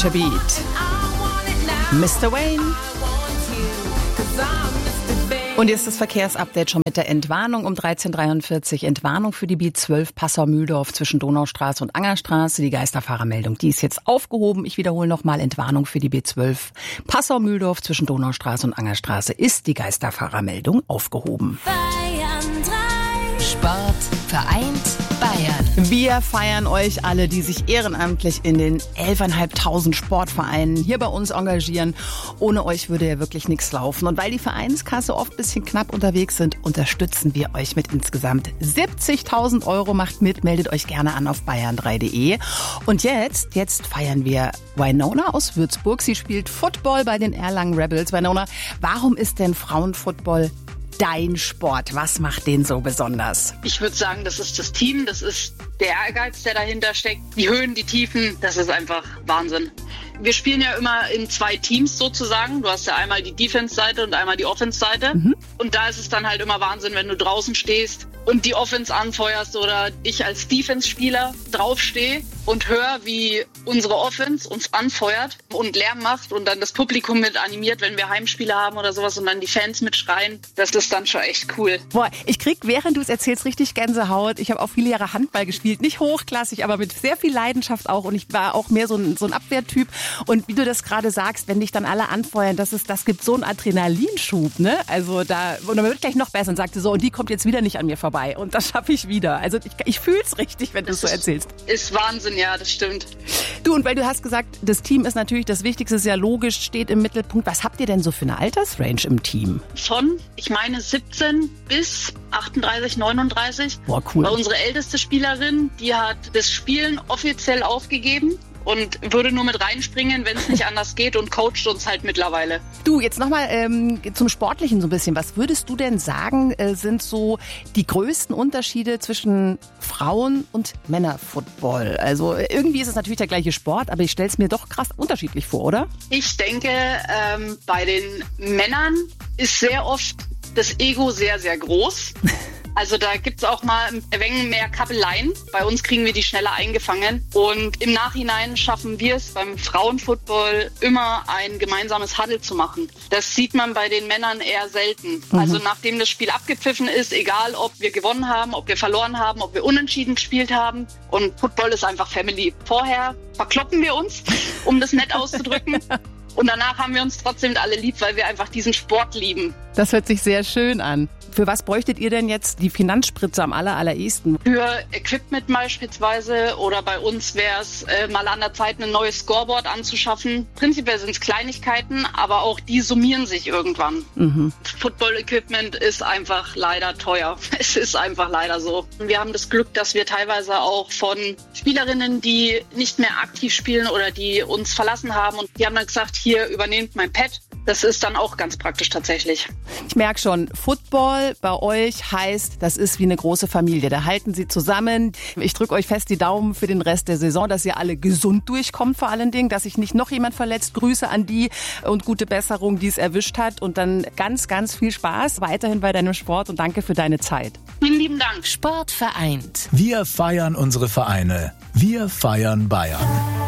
Future Beat. Mr. Wayne. Und jetzt das Verkehrsupdate schon mit der Entwarnung um 13.43 Uhr. Entwarnung für die B12 Passau-Mühldorf zwischen Donaustraße und Angerstraße. Die Geisterfahrermeldung, die ist jetzt aufgehoben. Ich wiederhole nochmal, Entwarnung für die B12 Passau-Mühldorf zwischen Donaustraße und Angerstraße ist die Geisterfahrermeldung aufgehoben. Bayern 3. Sport vereint Bayern. Wir feiern euch alle, die sich ehrenamtlich in den 11.500 Sportvereinen hier bei uns engagieren. Ohne euch würde ja wirklich nichts laufen. Und weil die Vereinskasse oft ein bisschen knapp unterwegs sind, unterstützen wir euch mit insgesamt 70.000 €. Macht mit, meldet euch gerne an auf bayern3.de. Und jetzt feiern wir Winona aus Würzburg. Sie spielt Football bei den Erlangen Rebels. Winona, warum ist denn Frauenfootball dein Sport? Was macht den so besonders? Ich würde sagen, das ist das Team, das ist der Ehrgeiz, der dahinter steckt. Die Höhen, die Tiefen, das ist einfach Wahnsinn. Wir spielen ja immer in 2 Teams sozusagen. Du hast ja einmal die Defense-Seite und einmal die Offense-Seite. Und da ist es dann halt immer Wahnsinn, wenn du draußen stehst und die Offense anfeuerst oder ich als Defense-Spieler draufstehe und höre, wie unsere Offense uns anfeuert und Lärm macht und dann das Publikum mit animiert, wenn wir Heimspiele haben oder sowas und dann die Fans mitschreien. Das ist dann schon echt cool. Boah, ich krieg, während du es erzählst, richtig Gänsehaut. Ich habe auch viele Jahre Handball gespielt. Nicht hochklassig, aber mit sehr viel Leidenschaft auch. Und ich war auch mehr so ein Abwehrtyp. Und wie du das gerade sagst, wenn dich dann alle anfeuern, das gibt so einen Adrenalinschub, ne? Also und dann wird gleich noch besser und sagte so, und die kommt jetzt wieder nicht an mir vorbei. Und das schaffe ich wieder. Also ich fühl's richtig, wenn du es so erzählst. Ist Wahnsinn, ja, das stimmt. Du, und weil du hast gesagt, das Team ist natürlich das Wichtigste, ist ja logisch, steht im Mittelpunkt. Was habt ihr denn so für eine Altersrange im Team? Von, ich meine, 17 bis 38, 39. Boah, cool. Weil unsere älteste Spielerin, die hat das Spielen offiziell aufgegeben und würde nur mit reinspringen, wenn es nicht anders geht und coacht uns halt mittlerweile. Du, jetzt nochmal zum Sportlichen so ein bisschen. Was würdest du denn sagen, sind so die größten Unterschiede zwischen Frauen- und Männerfootball? Also irgendwie ist es natürlich der gleiche Sport, aber ich stelle es mir doch krass unterschiedlich vor, oder? Ich denke, bei den Männern ist sehr oft das Ego sehr, sehr groß. Also da gibt's auch mal ein wenig mehr Kappeleien. Bei uns kriegen wir die schneller eingefangen. Und im Nachhinein schaffen wir es beim Frauenfootball immer ein gemeinsames Huddle zu machen. Das sieht man bei den Männern eher selten. Also nachdem das Spiel abgepfiffen ist, egal ob wir gewonnen haben, ob wir verloren haben, ob wir unentschieden gespielt haben. Und Football ist einfach Family. Vorher verkloppen wir uns, um das nett auszudrücken. Und danach haben wir uns trotzdem alle lieb, weil wir einfach diesen Sport lieben. Das hört sich sehr schön an. Für was bräuchtet ihr denn jetzt die Finanzspritze am allerersten? Für Equipment beispielsweise oder bei uns wäre es mal an der Zeit, ein neues Scoreboard anzuschaffen. Prinzipiell sind es Kleinigkeiten, aber auch die summieren sich irgendwann. Football-Equipment ist einfach leider teuer. Es ist einfach leider so. Wir haben das Glück, dass wir teilweise auch von Spielerinnen, die nicht mehr aktiv spielen oder die uns verlassen haben und die haben dann gesagt, hier übernehmt mein Pad. Das ist dann auch ganz praktisch tatsächlich. Ich merke schon, Football bei euch heißt, das ist wie eine große Familie. Da halten sie zusammen. Ich drücke euch fest die Daumen für den Rest der Saison, dass ihr alle gesund durchkommt vor allen Dingen, dass sich nicht noch jemand verletzt. Grüße an die und gute Besserung, die es erwischt hat. Und dann ganz, ganz viel Spaß weiterhin bei deinem Sport und danke für deine Zeit. Vielen lieben Dank. Sport vereint. Wir feiern unsere Vereine. Wir feiern Bayern.